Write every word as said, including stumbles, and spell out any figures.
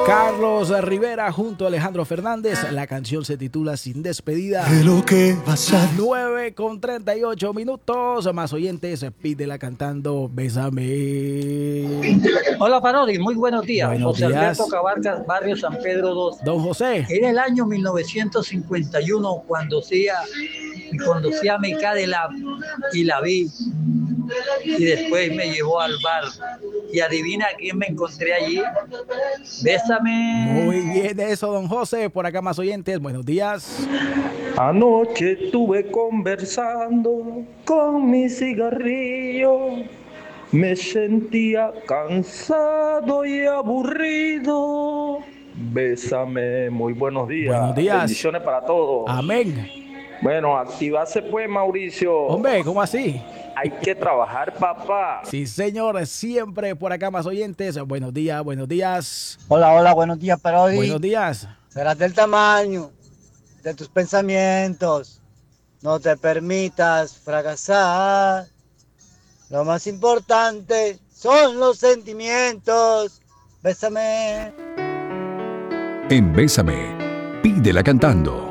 Carlos Rivera junto a Alejandro Fernández. La canción se titula Sin Despedida. De lo que vas a... nueve con treinta y ocho minutos. Más oyentes, pídela cantando Bésame. Hola Parodi, muy buenos días. Buenos José días. Alberto Cabarcas, barrio San Pedro dos. Don José. Era el año mil novecientos cincuenta y uno cuando hacía, conducía mi Cadillac y la vi. Y después me llevó al bar. Y adivina quién me encontré allí. Bésame. Muy bien eso, don José. Por acá más oyentes. Buenos días. Anoche estuve conversando con mi cigarrillo. Me sentía cansado y aburrido. Bésame. Muy buenos días. Buenos días. Bendiciones para todos. Amén. Bueno, activarse pues, Mauricio. Hombre, ¿cómo así? Hay que trabajar, papá. Sí, señor. Siempre por acá más oyentes. Buenos días, buenos días. Hola, hola, buenos días, Parodi. Buenos días. Serás del tamaño de tus pensamientos. No te permitas fracasar. Lo más importante son los sentimientos. Bésame. En Bésame, pídela cantando.